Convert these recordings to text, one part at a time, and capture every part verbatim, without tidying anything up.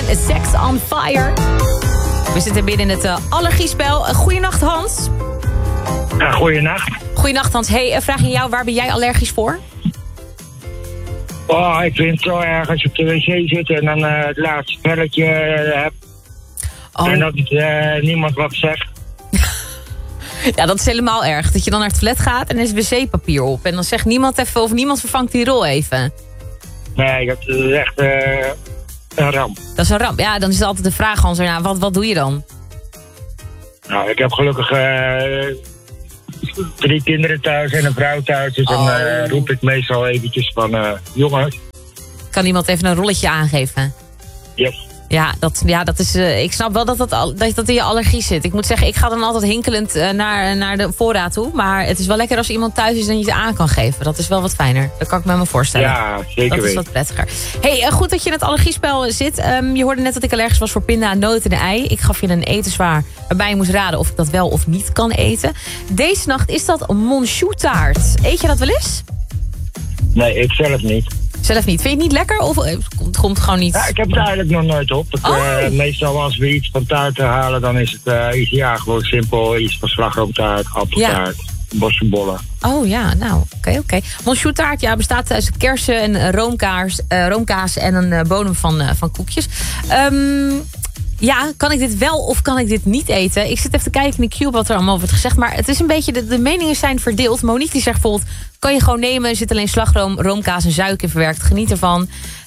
en Sex on Fire. We zitten binnen in het uh, allergiespel. Uh, goeienacht, Hans. Ja, goeienacht. Goeienacht, Hans. Hey, uh, vraag aan jou, waar ben jij allergisch voor? Oh, ik vind het zo erg als je op de wc zit en dan uh, het laatste spelletje uh, hebt. Oh. En dat uh, niemand wat zegt. Ja, dat is helemaal erg. Dat je dan naar het toilet gaat en er is wc-papier op. En dan zegt niemand even, of niemand vervangt die rol even. Nee, dat is echt uh, een ramp. Dat is een ramp. Ja, dan is het altijd de vraag, Hans, ja, wat, wat doe je dan? Nou, ik heb gelukkig uh, drie kinderen thuis en een vrouw thuis. Dus dan uh, roep ik meestal eventjes van, uh, jongens. Kan iemand even een rolletje aangeven? Yes. Ja, dat, ja, dat is, uh, ik snap wel dat dat, dat dat in je allergie zit. Ik moet zeggen, ik ga dan altijd hinkelend uh, naar, naar de voorraad toe. Maar het is wel lekker als iemand thuis is en je het aan kan geven. Dat is wel wat fijner. Dat kan ik me me voorstellen. Ja, zeker Dat is weten. wat prettiger. Hey, uh, goed dat je in het allergiespel zit. Um, je hoorde net dat ik allergisch was voor pinda, noten en ei. Ik gaf je een etenswaar waarbij je moest raden of ik dat wel of niet kan eten. Deze nacht is dat monchoutaart. Eet je dat wel eens? Nee, ik zelf niet. Zelf niet. Vind je het niet lekker of het komt, komt gewoon niet? Ja, ik heb het eigenlijk nog nooit op. Het, oh. uh, meestal als we iets van taart halen, dan is het uh, iets, ja, gewoon simpel. Iets van slagroomtaart, appeltaart, ja. bossenbollen. Oh ja, nou, oké, okay, oké. Okay. Monchoutaart, ja, bestaat uit kersen en uh, roomkaas, uh, roomkaas en een uh, bodem van, uh, van koekjes. Um, Ja, kan ik dit wel of kan ik dit niet eten? Ik zit even te kijken in de cube wat er allemaal wordt gezegd. Maar het is een beetje, de, de meningen zijn verdeeld. Monique die zegt bijvoorbeeld, kan je gewoon nemen. Er zit alleen slagroom, roomkaas en suiker in verwerkt. Geniet ervan.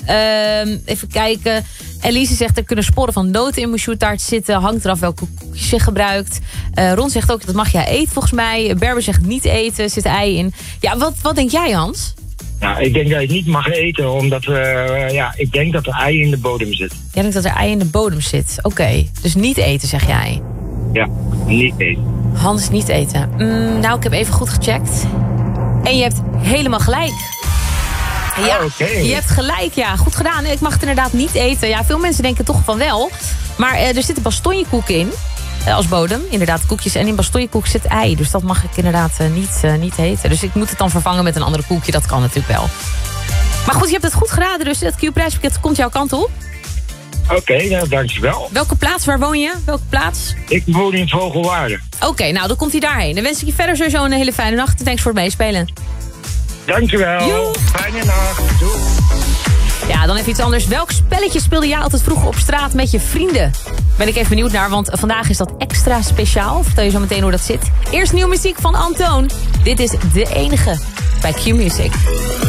Um, even kijken. Elise zegt, er kunnen sporen van noten in monchoutaart zitten. Hangt eraf welke koekjes je gebruikt. Uh, Ron zegt ook, dat mag jij eten volgens mij. Berber zegt niet eten, zit ei in. Ja, wat, wat denk jij, Hans? Nou, ik denk dat je het niet mag eten, omdat uh, ja, ik denk dat er ei in de bodem zit. Jij denkt dat er ei in de bodem zit. Oké, okay. Dus niet eten, zeg jij? Ja, niet eten. Hans, niet eten. Mm, nou, ik heb even goed gecheckt. En je hebt helemaal gelijk. Ja, oh, okay. Je hebt gelijk, ja. Goed gedaan. Ik mag het inderdaad niet eten. Ja, veel mensen denken toch van wel. Maar uh, er zit een bastonjekoek in. Uh, als bodem, inderdaad, koekjes. En in bastonjekoek zit ei. Dus dat mag ik inderdaad uh, niet, uh, niet eten. Dus ik moet het dan vervangen met een andere koekje. Dat kan natuurlijk wel. Maar goed, je hebt het goed geraden. Dus het Q-prijspakket komt jouw kant op. Oké, okay, nou, dankjewel. Welke plaats, waar woon je? Welke plaats? Ik woon in Vogelwaarde. Oké, okay, nou, dan komt hij daarheen. Dan wens ik je verder sowieso een hele fijne nacht. Thanks voor het meespelen. Dankjewel. Joe. Fijne nacht. Doei. Ja, dan even iets anders. Welk spelletje speelde jij altijd vroeger op straat met je vrienden? Ben ik even benieuwd naar, want vandaag is dat extra speciaal. Vertel je zo meteen hoe dat zit. Eerst nieuwe muziek van Antoon. Dit is De Enige bij Q-Music.